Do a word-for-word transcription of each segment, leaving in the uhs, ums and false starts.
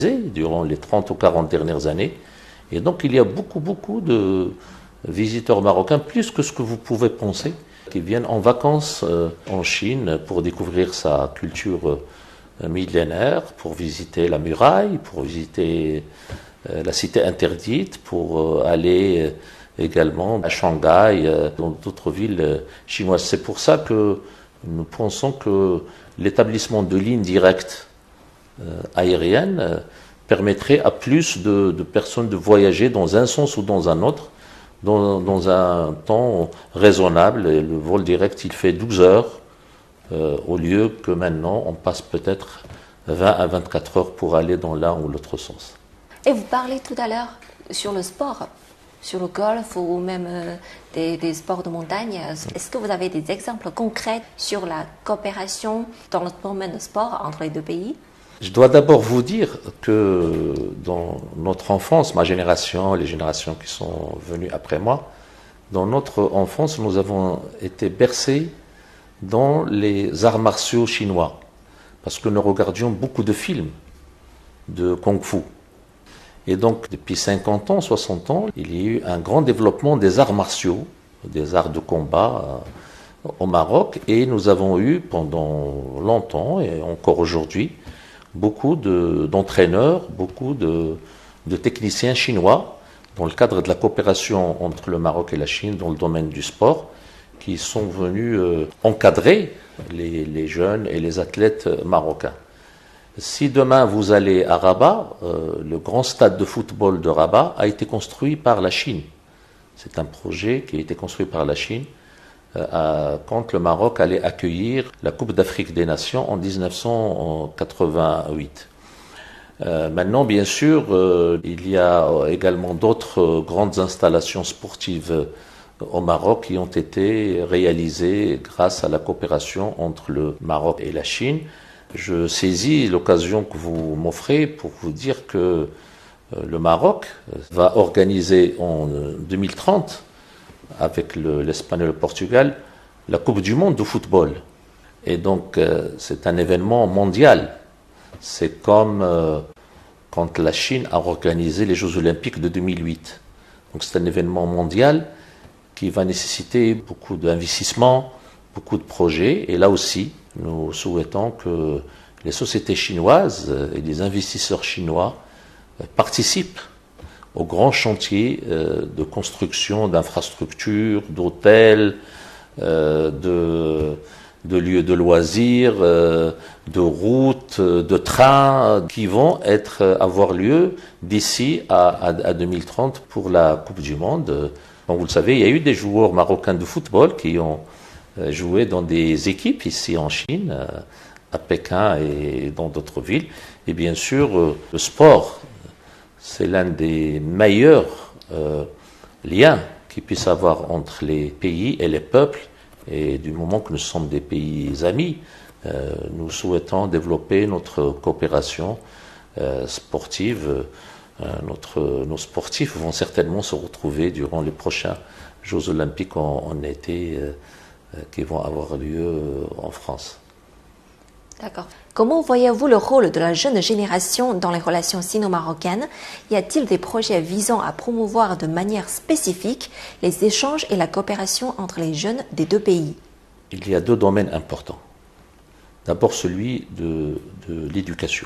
durant les trente ou quarante dernières années. Et donc il y a beaucoup, beaucoup de visiteurs marocains, plus que ce que vous pouvez penser, qui viennent en vacances en Chine pour découvrir sa culture millénaire, pour visiter la muraille, pour visiter la cité interdite, pour aller également à Shanghai, dans d'autres villes chinoises. C'est pour ça que nous pensons que l'établissement de lignes directes aériennes permettrait à plus de, de personnes de voyager dans un sens ou dans un autre, dans, dans un temps raisonnable. Et le vol direct, il fait douze heures, euh, au lieu que maintenant, on passe peut-être vingt à vingt-quatre heures pour aller dans l'un ou l'autre sens. Et vous parlez tout à l'heure sur le sport, sur le golf ou même euh, des, des sports de montagne. Est-ce que vous avez des exemples concrets sur la coopération dans le domaine de sport entre les deux pays ? Je dois d'abord vous dire que dans notre enfance, ma génération, les générations qui sont venues après moi, dans notre enfance, nous avons été bercés dans les arts martiaux chinois, parce que nous regardions beaucoup de films de kung-fu. Et donc, depuis cinquante ans, soixante ans, il y a eu un grand développement des arts martiaux, des arts de combat euh, au Maroc, et nous avons eu pendant longtemps, et encore aujourd'hui, beaucoup de, d'entraîneurs, beaucoup de, de techniciens chinois dans le cadre de la coopération entre le Maroc et la Chine dans le domaine du sport, qui sont venus euh, encadrer les, les jeunes et les athlètes marocains. Si demain vous allez à Rabat, euh, le grand stade de football de Rabat a été construit par la Chine. C'est un projet qui a été construit par la Chine euh, quand le Maroc allait accueillir la Coupe d'Afrique des Nations en dix-neuf cent quatre-vingt-huit. Euh, maintenant, bien sûr, euh, il y a également d'autres euh, grandes installations sportives euh, au Maroc qui ont été réalisées grâce à la coopération entre le Maroc et la Chine. Je saisis l'occasion que vous m'offrez pour vous dire que euh, le Maroc va organiser en deux mille trente, avec le, l'Espagne et le Portugal, la Coupe du Monde de football. Et donc, euh, c'est un événement mondial. C'est comme euh, quand la Chine a organisé les Jeux Olympiques de deux mille huit. Donc, c'est un événement mondial qui va nécessiter beaucoup d'investissements, beaucoup de projets. Et là aussi, nous souhaitons que les sociétés chinoises et les investisseurs chinois participent au grand chantier de construction d'infrastructures, d'hôtels, de, de lieux de loisirs, de routes, de trains qui vont être, avoir lieu d'ici à, à, à deux mille trente pour la Coupe du Monde. Comme vous le savez, il y a eu des joueurs marocains de football qui ont joué dans des équipes ici en Chine, à Pékin et dans d'autres villes. Et bien sûr, le sport, c'est l'un des meilleurs euh, liens qu'il puisse avoir entre les pays et les peuples. Et du moment que nous sommes des pays amis, euh, nous souhaitons développer notre coopération euh, sportive. Euh, notre, nos sportifs vont certainement se retrouver durant les prochains Jeux Olympiques en, en été euh, qui vont avoir lieu en France. D'accord. Comment voyez-vous le rôle de la jeune génération dans les relations sino-marocaines ? Y a-t-il des projets visant à promouvoir de manière spécifique les échanges et la coopération entre les jeunes des deux pays ? Il y a deux domaines importants. D'abord celui de, de l'éducation.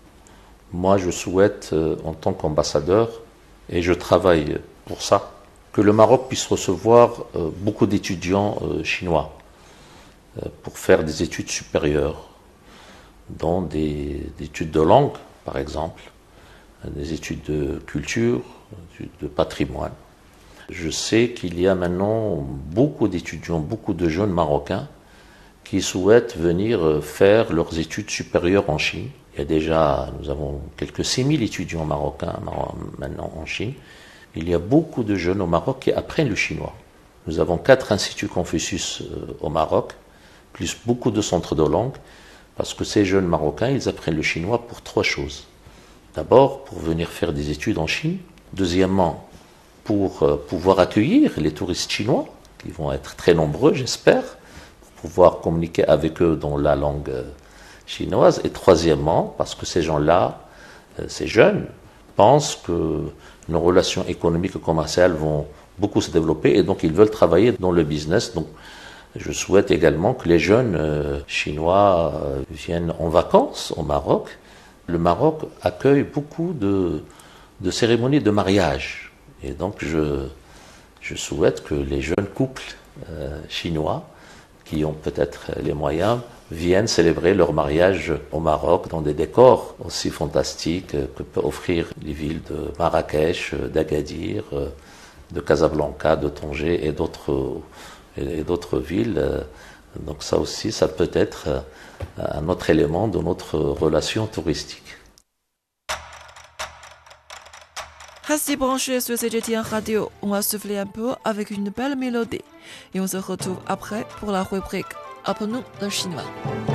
Moi, je souhaite, euh, en tant qu'ambassadeur, et je travaille pour ça, que le Maroc puisse recevoir euh, beaucoup d'étudiants euh, chinois euh, pour faire des études supérieures, dans des, des études de langue, par exemple, des études de culture, de patrimoine. Je sais qu'il y a maintenant beaucoup d'étudiants, beaucoup de jeunes Marocains qui souhaitent venir faire leurs études supérieures en Chine. Il y a déjà, nous avons quelques six mille étudiants marocains maintenant en Chine. Il y a beaucoup de jeunes au Maroc qui apprennent le chinois. Nous avons quatre instituts Confucius au Maroc, plus beaucoup de centres de langue, parce que ces jeunes Marocains, ils apprennent le chinois pour trois choses. D'abord, pour venir faire des études en Chine. Deuxièmement, pour euh, pouvoir accueillir les touristes chinois, qui vont être très nombreux, j'espère, pour pouvoir communiquer avec eux dans la langue euh, chinoise. Et troisièmement, parce que ces gens-là, ces jeunes pensent que nos relations économiques et commerciales vont beaucoup se développer et donc ils veulent travailler dans le business. Donc, je souhaite également que les jeunes euh, chinois euh, viennent en vacances au Maroc. Le Maroc accueille beaucoup de, de cérémonies de mariage. Et donc, je, je souhaite que les jeunes couples euh, chinois, qui ont peut-être les moyens, viennent célébrer leur mariage au Maroc dans des décors aussi fantastiques que peut offrir les villes de Marrakech, d'Agadir, de Casablanca, de Tanger et d'autres et d'autres villes. Donc ça aussi, ça peut être un autre élément de notre relation touristique. Restez branchés sur C G T N Radio, on va souffler un peu avec une belle mélodie et on se retrouve après pour la rubrique Apprenons le chinois.